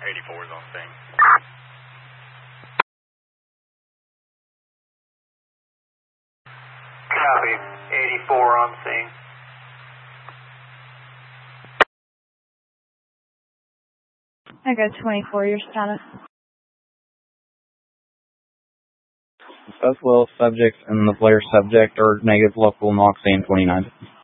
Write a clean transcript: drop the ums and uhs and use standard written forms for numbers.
84 is on scene. Copy. 84 on scene. I got 24, your status. Both will subjects and the player subject are negative local NOx and 29.